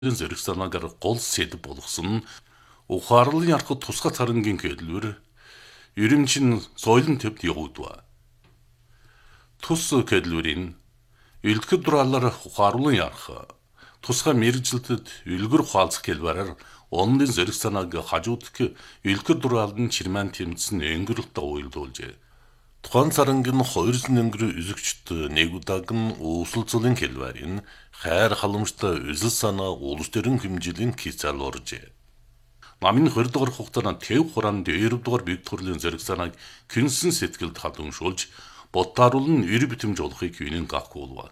зэрэг санаагаар гол сэдв болгосон ухаарлын ярахад тусгай царангийн кэдлүүр ерөнчин соёлын төвд явагдав. Тус кэдлүүрийн элдгэр дураалаар ухаарлын ярах тусгай мэрэгжилтэд үлгэр ухаалцах гэлбараар онлын зэрэг санааг хажуудах элдгэр дураалын чирман тэмцэн өнгөрлөлтөд уйлдуулжээ. Тухайн царангийн 200 өнгөр үзэгчд нэг удаагийн ууслцлын хэлбэрийн хайр халамжтай үзэл санаа улс төрийн хэмжээлийн кицал оржээ. Намын 20 дугаар хугацаанд тэв хураанд 2 дугаар бие төрлийн зэрэг санааг күнсэн сэтгэлд хадамшуулж бодтааруулн эр битэмж олохыг үнэн гахгуулва.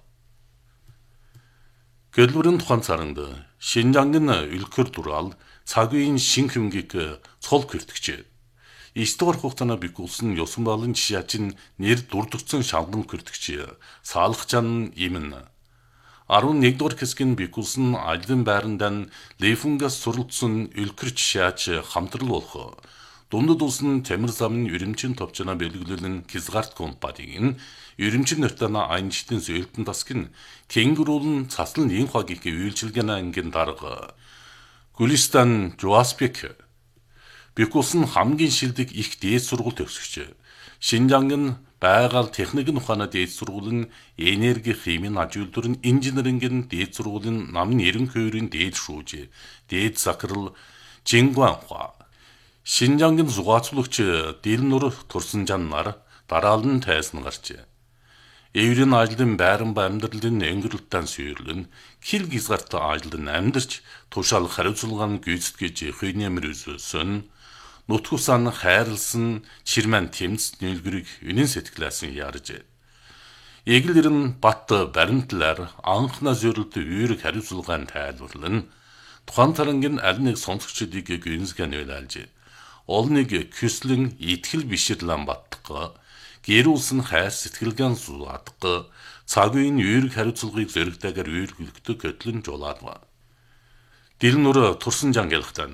Гэлбэрийн тухайн царанд Шинжангийн үлгэр дураал цаг үеийн шин хэмгийг цол хүртгчээ. 9 дугаар хугацаанд бигүүлсэн ёсон балын жишаачин нэр дурдгцсан шалдан хүртгч саалхчан имэн 11 дугаар хэсгийн бигүүлсэн ажлын байранд лефунгас суралцсан үлгэр жишаач хамтрал болох дундад улсын тамир замын ерөнчин товчноо бэлгэлэн Кизгарт компанийн ерөнчин нартана айнштын зөөлтөн тасгын кенгурулын цаслан ийн хагийг үйлчилгэн ангийн дарга Гүлистан Жуаспек бигүүлсэн хамгийн шилдэг их дээд сургууль төгсөгч. Шинжангийн байгаль техникийн ухааны дээд сургуулийн энерги химийн аж үйлдвэрийн инженерингийн дээд сургуулийн намын 92-ийн дээд шүүж, дээд захирал Жингуанхуа. Шинжангийн зугаацуулагч Дилнур Турсанжан нар дараалан тайсан гарчээ. Эврийн ажлын байран ба амьдралын өнгөрлөлтөнд сүйрлэн Киргизгарт ажлын амьдарч тушаал хариуцлагын гүйцэтгэж хийнэмэр үзүүлсэн нутгусан хайрлсан чирман тэмц нийлгэрийг үнэн сэтгэлээсэн ярьжээ. Эглэрэн бат баримтлаар анхна зөрөлд үүрэг хариуцлагын тайлбарлан тухайн тарангийн аль нэг сонсогчдыг гүнзгэн уйлалжээ. Олныг küслэн итгэл биширлэн баттга гэрүүлсэн хайр сэтгэлгэн суудга цаг үеийн үүрэг хариуцлагыг зөрөгтэйгээр үйлчлэгдэх көтлөн жолаадва. Дилнур Турсанжан гэлхтэн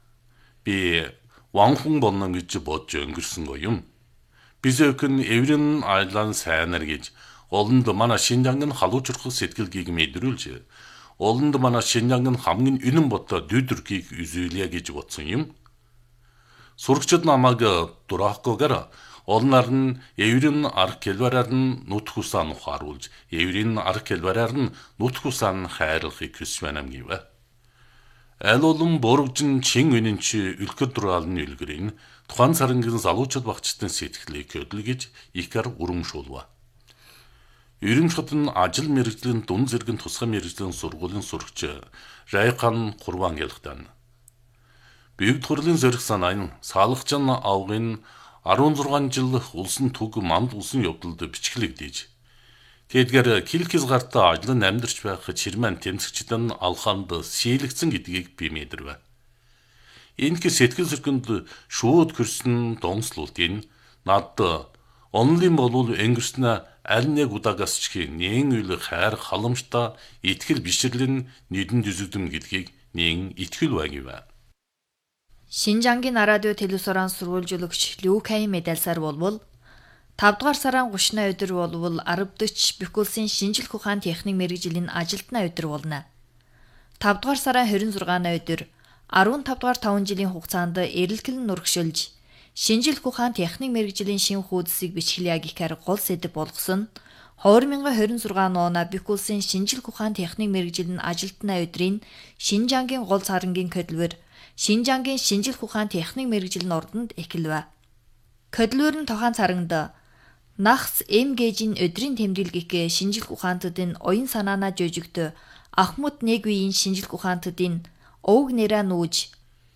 би 왕홍 번능 гэж бодж өнгөрсөн го юм. Бизэкэн эврэн айлан сайнар гэж олонд манай Шинжангийн халуучрах сэтгэлгийг мэдрүүлж олонд манай Шинжангийн хамгийн үнэн бодтой дүйдэрхийг үзүүлье гэж бодсон юм. Сурагчид намайг дураахгүйгээр олнаар нь эврэн арга хэлбэрээр нь нутг усаан ухааруулж эврэн арга хэлбэрээр нь нутг усаан хайрлахыг хүсвэн амгивэ. Аль олон бургжин чин үнэнч үлгэр дураалны үлгэрийн тухайн царангийн залуучууд багчдын сэтгэлийг хөдөлгөж ихэр урамшуулва. Ерөнхийд нь ажил мэргэжлийн дунд зэргийн тусгай мэргэжлийн сургуулийн сурагч Райхан Курван гэлхтэн. Бийг төрлийн зэрэг санааны саалгачан авгын 16 жил улсын төг манд улсын явдалд бичглэгдэж Тэдгээр Киргизгарт ажлын амьдарч байх чирман тэмцэгчдэн алханд сийлэгдсэн гэдгийг би мэдэрвэ. Энэ сэтгэл зөркөнд шууд хөрсөн донслуултын над онлын болвол өнгөрснө аль нэг удаагаас ч нэн үйл хайр халамжтай итгэл бишрлэн нийдэн дүзэгдэм гэдгийг нэн итгэл байгивэ. Шинжангийн радио телевизорын сурвалжуулагч Люкай медальсаар болвол 5 дугаар сарын 30-ны өдөр болвол 10-д бикүүлсэн шинжлэх ухаан техник мэргэжлийн ажилтны өдөр болно. 5 дугаар сарын 26-ны өдөр 15 дугаар 5 жилийн хугацаанд эрэлхэлн нурагшилж шинжлэх ухаан техник мэргэжлийн шинэ хуудсыг бичгэлээ гэхээр гол сэдэв болгосон 2026 оноо бикүүлсэн шинжлэх ухаан техник мэргэжлийн ажилтны өдрийн Шинжангийн гол царангийн хөдөлгөөр Шинжангийн шинжлэх ухаан техник мэргэжлийн ордонд эхэлвэ. Хөдөлгөөр нь тохаан царангад Нахс МГ-ийн өдрийн тэмдэглэгийг шинжлэх ухаантуудын оюун санаанаа жижигдő Ахмад нэг үеийн шинжлэх ухаантуудын өвөг нэрээ нүүж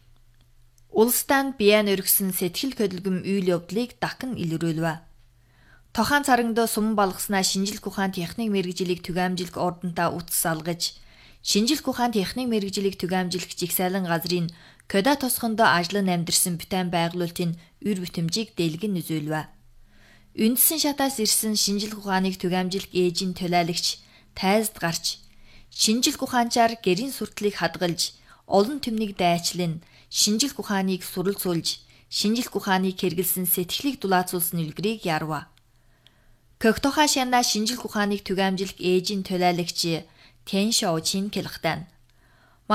улстай биян өргөсөн сэтгэл хөдөлгөм үйл явдлыг дахин илрүүлвэ. Тохаан царангад сум балгаснаа шинжлэх ухаан техник мэргэжлийг түгээмжлэх ордонтой үтс салгаж шинжлэх ухаан техник мэргэжлийг түгээмжлэх жигсайлан газрын Кода тосгондоо ажлын амьдэрсэн битэн байгуулалтын үр бүтэмжийг дэлгэн үзүүлвэ. Үндсэн шатаас ирсэн шинжлэх ухааныг түгээмжлэх ээжийн төлөөлөгч тайзд гарч шинжлэх ухаанчаар гэрийн сурталыг хадгалж олон түмнийг дайчлан шинжлэх ухааныг суралцуулж шинжлэх ухааныг хэрэгэлсэн сэтгэлийг дулаацуулсан үлгэрийг ярва. Көхтохашяна шинжлэх ухааныг түгээмжлэх ээжийн төлөөлөгч Тэн Шоучин Кэлхтан